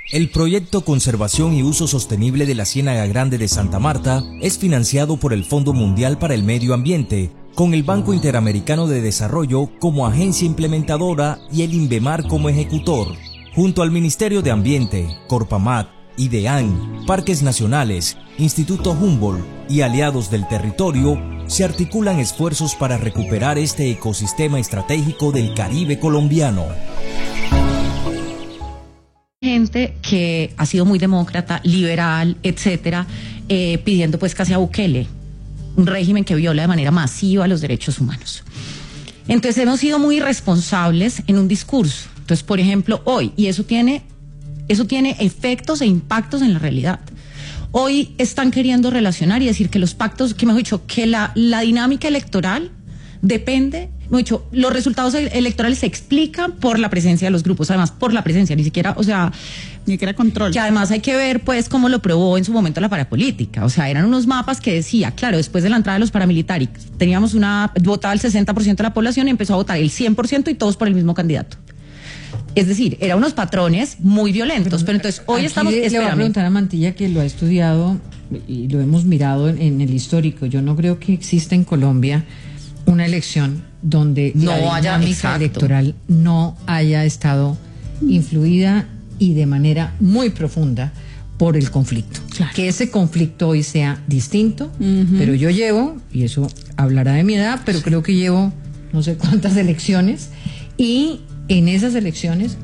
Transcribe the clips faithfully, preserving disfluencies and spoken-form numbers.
El proyecto Conservación y Uso Sostenible de la Ciénaga Grande de Santa Marta es financiado por el Fondo Mundial para el Medio Ambiente, con el Banco Interamericano de Desarrollo como agencia implementadora y el INVEMAR como ejecutor. Junto al Ministerio de Ambiente, Corpamat, IDEAN, Parques Nacionales, Instituto Humboldt y aliados del territorio, se articulan esfuerzos para recuperar este ecosistema estratégico del Caribe colombiano. Gente que ha sido muy demócrata, liberal, etcétera, eh, pidiendo pues casi a Bukele, un régimen que viola de manera masiva los derechos humanos. Entonces hemos sido muy irresponsables en un discurso. Entonces, por ejemplo, hoy, y eso tiene, eso tiene efectos e impactos en la realidad. Hoy están queriendo relacionar y decir que los pactos, que mejor dicho, que la, la dinámica electoral depende, mejor dicho, los resultados electorales se explican por la presencia de los grupos, además por la presencia, ni siquiera, o sea, ni siquiera control. Que además hay que ver, pues, cómo lo probó en su momento la parapolítica. O sea, eran unos mapas que decía, claro, después de la entrada de los paramilitares, teníamos una, votaba el sesenta por ciento de la población y empezó a votar el cien por ciento y todos por el mismo candidato. Es decir, eran unos patrones muy violentos, pero, pero entonces hoy aquí estamos... Le, le voy a preguntar a Mantilla, que lo ha estudiado y lo hemos mirado en, en el histórico. Yo no creo que exista en Colombia una elección donde no la haya, dinámica exacto. electoral no haya estado influida y de manera muy profunda por el conflicto. Claro. Que ese conflicto hoy sea distinto, uh-huh. pero yo llevo, y eso hablará de mi edad, pero sí. creo que llevo no sé cuántas elecciones, y en esas elecciones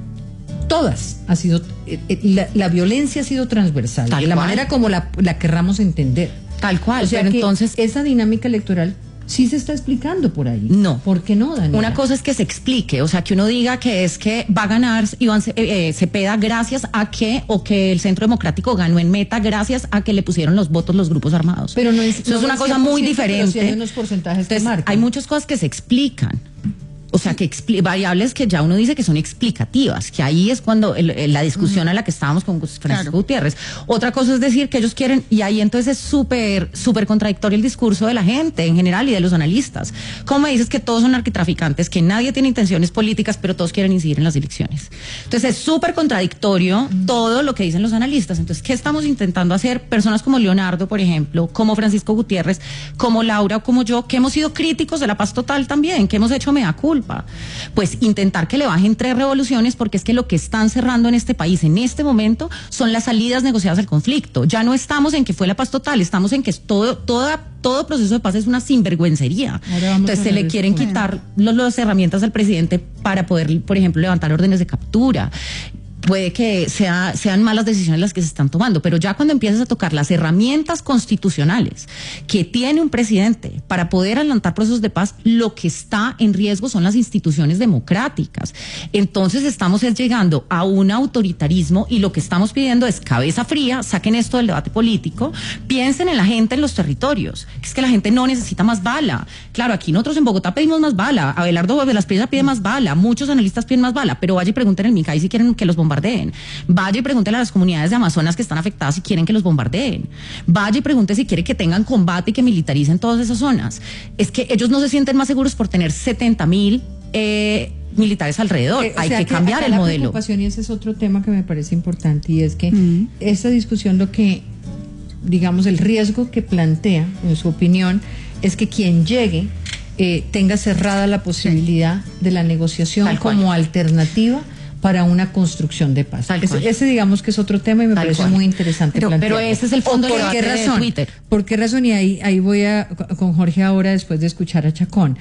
todas ha sido, la, la violencia ha sido transversal, Tal de la cual. manera como la, la querramos entender. Tal cual, o sea pero que entonces esa dinámica electoral sí se está explicando por ahí. No. ¿Por qué no, Daniela? Una cosa es que se explique, o sea, que uno diga que es que va a ganar Iván eh, Cepeda gracias a que, o que el Centro Democrático ganó en Meta gracias a que le pusieron los votos los grupos armados. Pero no es, Eso no es una cosa muy diferente. Pero sí hay unos porcentajes Entonces, que marcan. hay muchas cosas que se explican. O sea, que expli- variables que ya uno dice que son explicativas, que ahí es cuando el, el, la discusión uh-huh. a la que estábamos con Francisco claro. Gutiérrez. Otra cosa es decir que ellos quieren, y ahí entonces es súper, súper contradictorio el discurso de la gente en general y de los analistas. ¿Cómo me dices que todos son narcotraficantes, que nadie tiene intenciones políticas, pero todos quieren incidir en las elecciones? Entonces es súper contradictorio uh-huh. todo lo que dicen los analistas. Entonces, ¿qué estamos intentando hacer? Personas como Leonardo, por ejemplo, como Francisco Gutiérrez, como Laura o como yo, que hemos sido críticos de la paz total también, que hemos hecho mea culpa. Pues intentar que le bajen tres revoluciones, porque es que lo que están cerrando en este país en este momento son las salidas negociadas al conflicto. Ya no estamos en que fue la paz total, estamos en que todo, toda, todo proceso de paz es una sinvergüencería. Entonces se le quieren quitar los, las herramientas al presidente para poder, por ejemplo, levantar órdenes de captura. Puede que sea, sean malas decisiones las que se están tomando, pero ya cuando empiezas a tocar las herramientas constitucionales que tiene un presidente para poder adelantar procesos de paz, lo que está en riesgo son las instituciones democráticas. Entonces estamos llegando a un autoritarismo y lo que estamos pidiendo es cabeza fría, saquen esto del debate político, piensen en la gente en los territorios, que es que la gente no necesita más bala. Claro, aquí nosotros en Bogotá pedimos más bala, Abelardo de las Piedras pide más bala, muchos analistas piden más bala, pero vaya y pregunten en Micay si quieren que los bombardeen. Vaya y pregúntele a las comunidades de Amazonas que están afectadas si quieren que los bombardeen. Vaya y pregunte si quiere que tengan combate y que militaricen todas esas zonas. Es que ellos no se sienten más seguros por tener setenta mil eh, militares alrededor. Eh, o Hay sea que, que cambiar el la modelo. Preocupación, y ese es otro tema que me parece importante, y es que mm. esta discusión, lo que, digamos, el riesgo que plantea, en su opinión, es que quien llegue eh, tenga cerrada la posibilidad sí. de la negociación como alternativa para una construcción de paz. Ese, ese digamos que es otro tema y me Tal parece cual. muy interesante pero, plantearlo. Pero ese es el fondo ¿Por del qué debate razón? de Twitter. ¿Por qué razón? Y ahí, ahí voy a, con Jorge ahora, después de escuchar a Chacón.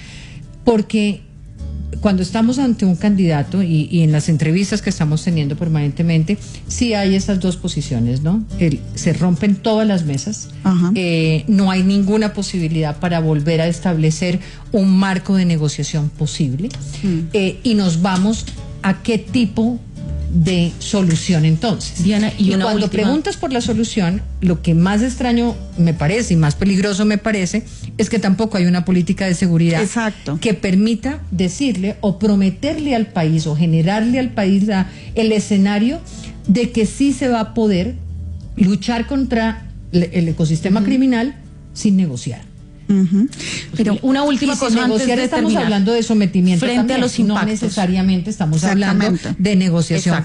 Porque cuando estamos ante un candidato y, y en las entrevistas que estamos teniendo permanentemente, sí hay esas dos posiciones, ¿no? El, se rompen todas las mesas, eh, no hay ninguna posibilidad para volver a establecer un marco de negociación posible, mm. eh, y nos vamos a qué tipo de solución entonces. Diana, y, y una cuando última... preguntas por la solución, lo que más extraño me parece y más peligroso me parece es que tampoco hay una política de seguridad Exacto. que permita decirle o prometerle al país o generarle al país la, el escenario de que sí se va a poder luchar contra el, el ecosistema uh-huh. criminal sin negociar. Uh-huh. Pero una última cosa negociar, antes de estamos terminar. hablando de sometimiento frente también, a los impactos. No necesariamente estamos hablando de negociación. Exacto.